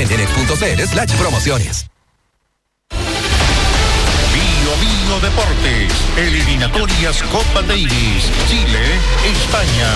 en enet.cl/promociones. Bio Deportes, eliminatorias Copa Davis, Chile, España.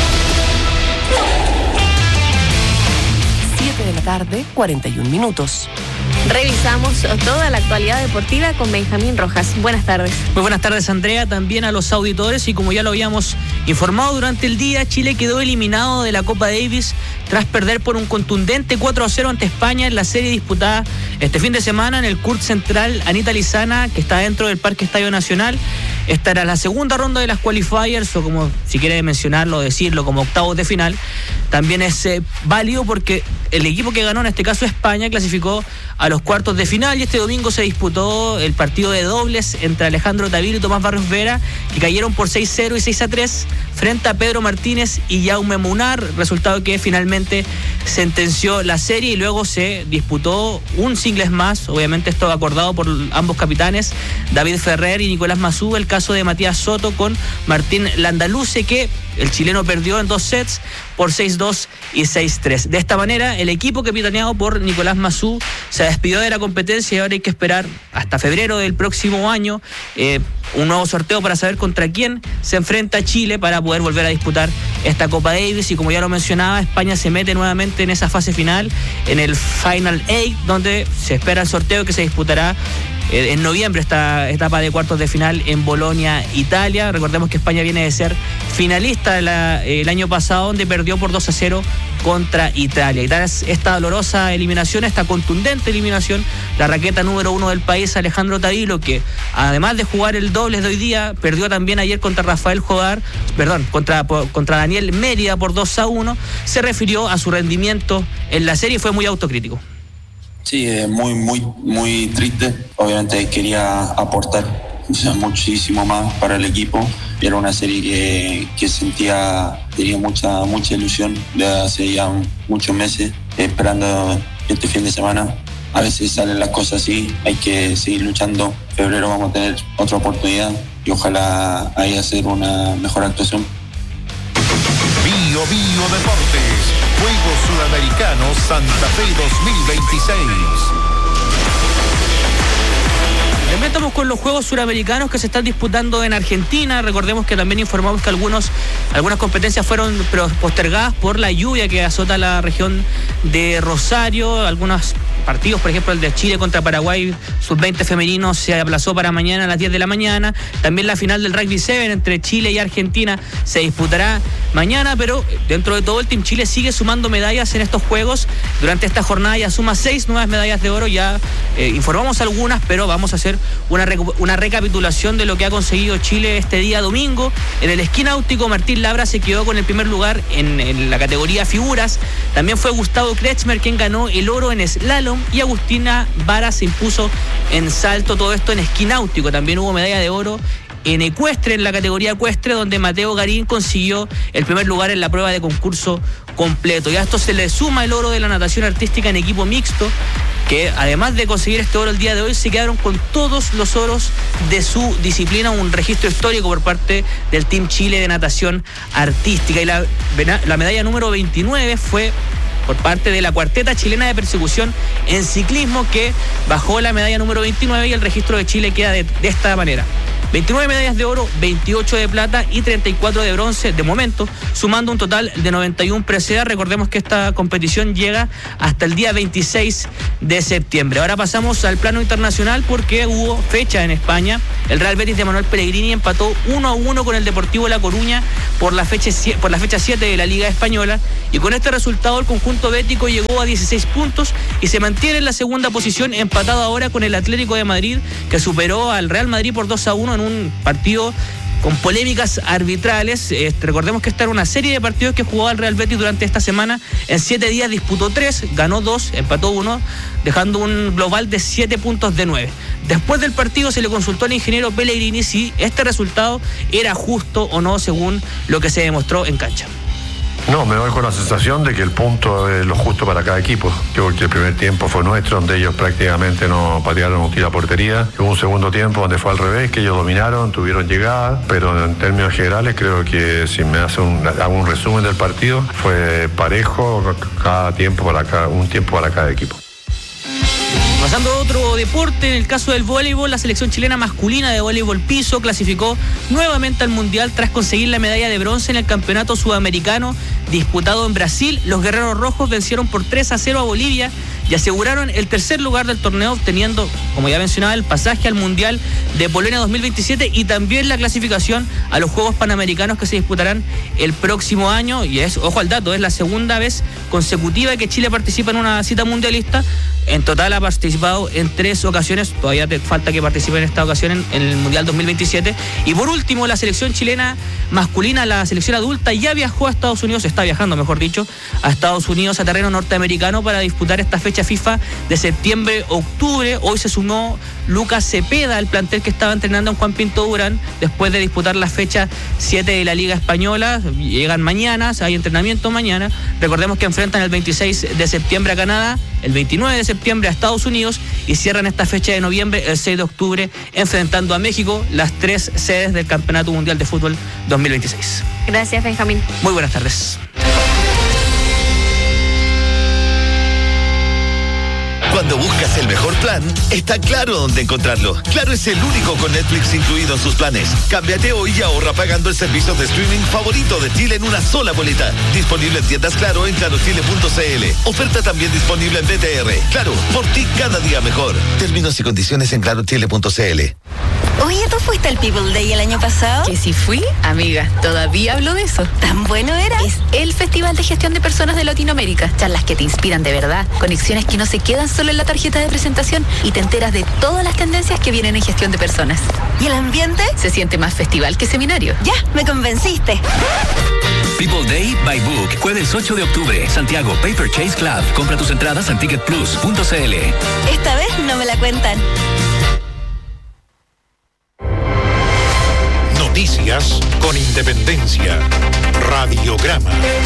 7 de la tarde, 41 minutos. Revisamos toda la actualidad deportiva con Benjamín Rojas. Buenas tardes. Muy buenas tardes, Andrea, también a los auditores, y como ya lo habíamos informado durante el día, Chile quedó eliminado de la Copa Davis tras perder por un contundente 4-0 ante España en la serie disputada este fin de semana en el CURT Central Anita Lizana, que está dentro del Parque Estadio Nacional. Esta era la segunda ronda de las qualifiers, o como si quiere mencionarlo o decirlo, como octavos de final. También es válido porque el equipo que ganó, en este caso España, clasificó a los cuartos de final, y este domingo se disputó el partido de dobles entre Alejandro Tavilo y Tomás Barrios Vera, que cayeron por 6-0 y 6-3 frente a Pedro Martínez y Jaume Munar, resultado que finalmente sentenció la serie, y luego se disputó un singles más, obviamente esto acordado por ambos capitanes, David Ferrer y Nicolás Mazú, el caso de Matías Soto con Martín Landaluce, que el chileno perdió en 2 sets por 6-2 y 6-3. De esta manera, el equipo capitaneado por Nicolás Mazú se despidió de la competencia, y ahora hay que esperar hasta febrero del próximo año un nuevo sorteo para saber contra quién se enfrenta Chile para poder volver a disputar esta Copa Davis. Y como ya lo mencionaba, España se mete nuevamente en esa fase final, en el Final 8, donde se espera el sorteo que se disputará en noviembre, esta etapa de cuartos de final en Bolonia, Italia. Recordemos que España viene de ser finalista el año pasado, donde perdió por 2-0 contra Italia. Y tras esta dolorosa eliminación, esta contundente eliminación, la raqueta número 1 del país, Alejandro Tavilo, que además de jugar el dobles de hoy día, perdió también ayer contra contra Daniel Mérida por 2-1, se refirió a su rendimiento en la serie y fue muy autocrítico. Sí, muy triste. Obviamente quería aportar muchísimo más para el equipo. Era una serie que tenía mucha ilusión de hace ya muchos meses, esperando este fin de semana. A veces salen las cosas así, hay que seguir luchando. En febrero vamos a tener otra oportunidad y ojalá ahí hacer una mejor actuación. Bio Deportes, Juegos Sudamericanos Santa Fe 2026. También estamos con los Juegos Suramericanos que se están disputando en Argentina. Recordemos que también informamos que algunas competencias fueron postergadas por la lluvia que azota la región de Rosario. Algunos partidos, por ejemplo el de Chile contra Paraguay sub-20 femenino, se aplazó para mañana a las 10 de la mañana. También la final del Rugby 7 entre Chile y Argentina se disputará mañana, pero dentro de todo el Team Chile sigue sumando medallas en estos Juegos. Durante esta jornada ya suma 6 nuevas medallas de oro. Ya informamos algunas, pero vamos a hacer una recapitulación de lo que ha conseguido Chile este día domingo. En el esquí náutico, Martín Labra se quedó con el primer lugar en la categoría figuras. También fue Gustavo Kretschmer quien ganó el oro en slalom, y Agustina Vara se impuso en salto. Todo esto en esquí náutico. También hubo medalla de oro en ecuestre, en la categoría ecuestre, donde Mateo Garín consiguió el primer lugar en la prueba de concurso completo. Y a esto se le suma el oro de la natación artística en equipo mixto, que además de conseguir este oro el día de hoy, se quedaron con todos los oros de su disciplina, un registro histórico por parte del Team Chile de natación artística. Y la medalla número 29 fue por parte de la cuarteta chilena de persecución en ciclismo, que bajó la medalla número 29, y el registro de Chile queda de esta manera: 29 medallas de oro, 28 de plata y 34 de bronce de momento, sumando un total de 91 preseas. Recordemos que esta competición llega hasta el día 26 de septiembre. Ahora pasamos al plano internacional porque hubo fecha en España. El Real Betis de Manuel Pellegrini empató 1-1 con el Deportivo La Coruña por la fecha 7 de la Liga Española, y con este resultado el conjunto bético llegó a 16 puntos y se mantiene en la segunda posición, empatado ahora con el Atlético de Madrid, que superó al Real Madrid por 2-1 en un partido con polémicas arbitrales. Recordemos que esta era una serie de partidos que jugó el Real Betis durante esta semana. En 7 días disputó 3, ganó 2, empató 1, dejando un global de 7 puntos de 9. Después del partido se le consultó al ingeniero Pellegrini si este resultado era justo o no, según lo que se demostró en cancha. No, me voy con la sensación de que el punto es lo justo para cada equipo. Creo que el primer tiempo fue nuestro, donde ellos prácticamente no patearon un tiro a portería. Hubo un segundo tiempo donde fue al revés, que ellos dominaron, tuvieron llegada, pero en términos generales creo que si me hace un resumen del partido, fue parejo, un tiempo para cada equipo. Pasando a otro deporte, en el caso del voleibol, la selección chilena masculina de voleibol piso clasificó nuevamente al Mundial tras conseguir la medalla de bronce en el Campeonato Sudamericano disputado en Brasil. Los guerreros rojos vencieron por 3-0 a Bolivia y aseguraron el tercer lugar del torneo, obteniendo, como ya mencionaba, el pasaje al Mundial de Polonia 2027 y también la clasificación a los Juegos Panamericanos que se disputarán el próximo año. Y es, ojo al dato, es la segunda vez consecutiva que Chile participa en una cita mundialista. En total ha participado en 3 ocasiones, todavía te falta que participe en esta ocasión en el Mundial 2027. Y por último, la selección chilena masculina, la selección adulta, ya viajó a Estados Unidos, está viajando, mejor dicho, a Estados Unidos a terreno norteamericano para disputar esta fecha FIFA de septiembre-octubre. Hoy se sumó Lucas Cepeda, el plantel que estaba entrenando en Juan Pinto Durán, después de disputar la fecha 7 de la Liga Española. Llegan mañana, hay entrenamiento mañana. Recordemos que enfrentan el 26 de septiembre a Canadá, el 29 de septiembre a Estados Unidos y cierran esta fecha de noviembre, el 6 de octubre, enfrentando a México, las 3 sedes del Campeonato Mundial de Fútbol 2026. Gracias, Benjamín. Muy buenas tardes. Cuando buscas el mejor plan, está Claro dónde encontrarlo. Claro es el único con Netflix incluido en sus planes. Cámbiate hoy y ahorra pagando el servicio de streaming favorito de Chile en una sola boleta. Disponible en tiendas Claro en clarochile.cl. Oferta también disponible en BTR. Claro, por ti cada día mejor. Términos y condiciones en clarochile.cl. Oye, ¿tú fuiste al People Day el año pasado? Que si fui, amiga, todavía hablo de eso. ¿Tan bueno era? Es el Festival de Gestión de Personas de Latinoamérica. Charlas que te inspiran de verdad, conexiones que no se quedan solo en la tarjeta de presentación y te enteras de todas las tendencias que vienen en gestión de personas. ¿Y el ambiente? Se siente más festival que seminario. Ya, me convenciste. People Day by Book, jueves 8 de octubre, Santiago, Paper Chase Club. Compra tus entradas en ticketplus.cl. Esta vez no me la cuentan. Noticias con independencia. Radiograma.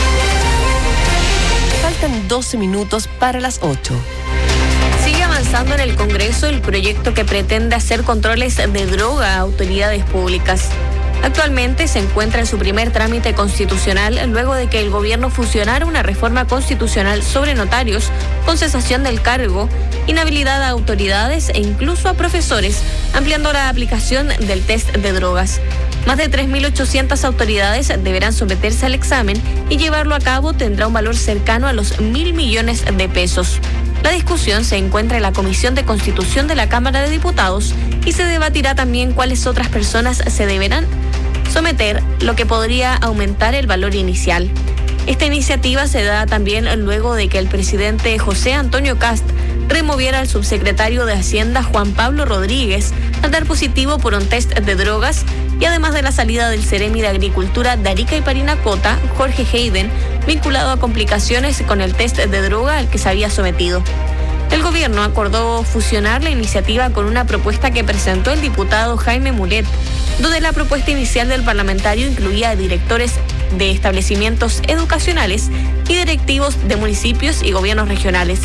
Faltan 12 minutos para las 8. Sigue avanzando en el Congreso el proyecto que pretende hacer controles de droga a autoridades públicas. Actualmente se encuentra en su primer trámite constitucional luego de que el gobierno fusionara una reforma constitucional sobre notarios con cesación del cargo, inhabilidad a autoridades e incluso a profesores, ampliando la aplicación del test de drogas. Más de 3.800 autoridades deberán someterse al examen y llevarlo a cabo tendrá un valor cercano a los 1.000 millones de pesos. La discusión se encuentra en la Comisión de Constitución de la Cámara de Diputados y se debatirá también cuáles otras personas se deberán someter, lo que podría aumentar el valor inicial. Esta iniciativa se da también luego de que el presidente José Antonio Kast removiera al subsecretario de Hacienda Juan Pablo Rodríguez al dar positivo por un test de drogas y además de la salida del Ceremi de Agricultura de Arica y Parinacota, Jorge Hayden, vinculado a complicaciones con el test de droga al que se había sometido. El gobierno acordó fusionar la iniciativa con una propuesta que presentó el diputado Jaime Mulet, donde la propuesta inicial del parlamentario incluía a directores de establecimientos educacionales y directivos de municipios y gobiernos regionales.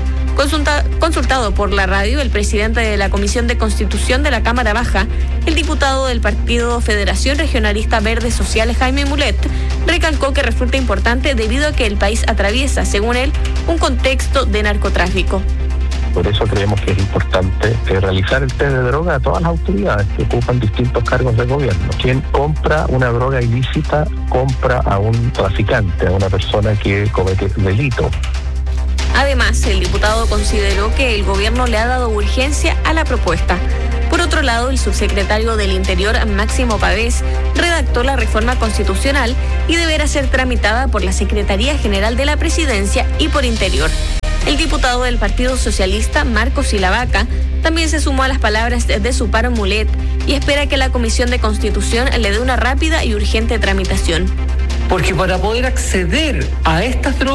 Consultado por la radio, el presidente de la Comisión de Constitución de la Cámara Baja, el diputado del Partido Federación Regionalista Verde Social Jaime Mulet, recalcó que resulta importante debido a que el país atraviesa, según él, un contexto de narcotráfico. Por eso creemos que es importante realizar el test de droga a todas las autoridades que ocupan distintos cargos de gobierno. Quien compra una droga ilícita compra a un traficante, a una persona que comete delito. Además, el diputado consideró que el gobierno le ha dado urgencia a la propuesta. Por otro lado, el subsecretario del Interior, Máximo Pavés, redactó la reforma constitucional y deberá ser tramitada por la Secretaría General de la Presidencia y por Interior. El diputado del Partido Socialista, Marcos Silavaca, también se sumó a las palabras de su par Mulet y espera que la Comisión de Constitución le dé una rápida y urgente tramitación. Porque para poder acceder a estas drogas